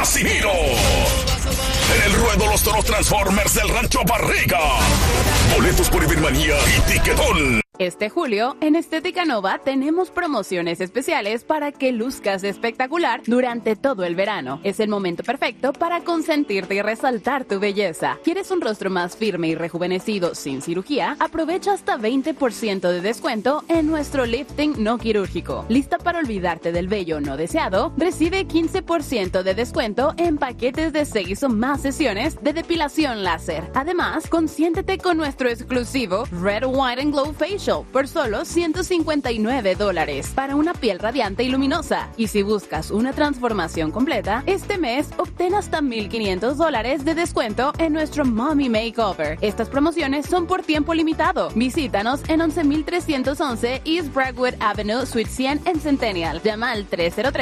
Casimiro. En el ruedo los toros Transformers del Rancho Barriga. Boletos por Ibermanía y Tiquetón. Este julio, en Estética Nova, tenemos promociones especiales para que luzcas espectacular durante todo el verano. Es el momento perfecto para consentirte y resaltar tu belleza. ¿Quieres un rostro más firme y rejuvenecido sin cirugía? Aprovecha hasta 20% de descuento en nuestro lifting no quirúrgico. ¿Lista para olvidarte del vello no deseado? Recibe 15% de descuento en paquetes de 6 o más sesiones de depilación láser. Además, consiéntete con nuestro exclusivo Red, White and Glow Facial por solo $159 para una piel radiante y luminosa. Y si buscas una transformación completa, este mes obtén hasta $1,500 de descuento en nuestro Mommy Makeover. Estas promociones son por tiempo limitado. Visítanos en 11,311 East Bragwood Avenue, Suite 100 en Centennial. Llama al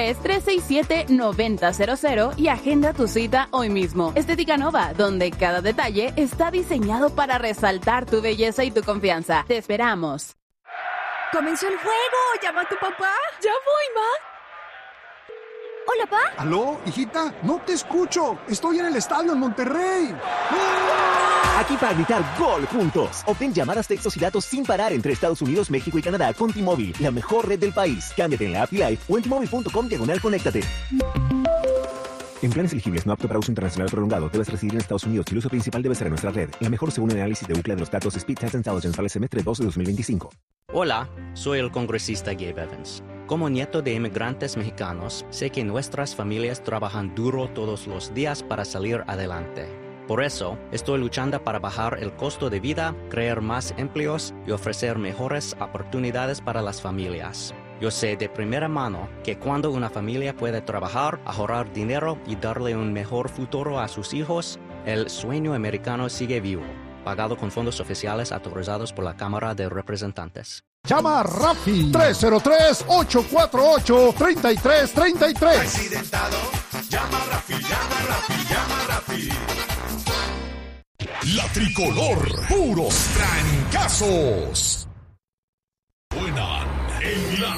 303-367-9000 y agenda tu cita hoy mismo. Estética Nova, donde cada detalle está diseñado para resaltar tu belleza y tu confianza. Te esperamos. ¡Comenzó el juego! ¡Llama a tu papá! ¡Ya voy, ma! ¿Hola, pa? ¿Aló, hijita? No te escucho. Estoy en el estadio en Monterrey. Aquí para gritar gol juntos. Obtén llamadas, textos y datos sin parar entre Estados Unidos, México y Canadá con T-Mobile, la mejor red del país. Cámbiate en la app Live o en T-Mobile.com/conéctate. En planes elegibles no apto para uso internacional prolongado, debes residir en Estados Unidos y el uso principal debe ser en nuestra red. La mejor según el análisis de UCLA de los datos Speed Test Intelligence para el semestre 2 de 2025. Hola, soy el congresista Gabe Evans. Como nieto de inmigrantes mexicanos, sé que nuestras familias trabajan duro todos los días para salir adelante. Por eso, estoy luchando para bajar el costo de vida, crear más empleos y ofrecer mejores oportunidades para las familias. Yo sé de primera mano que cuando una familia puede trabajar, ahorrar dinero y darle un mejor futuro a sus hijos, el sueño americano sigue vivo. Pagado con fondos oficiales autorizados por la Cámara de Representantes. Llama a Rafi 303-848-3333. Accidentado. Llama a Rafi, llama a Rafi, llama a Rafi. La Tricolor. Puros trancazos. Buenan en la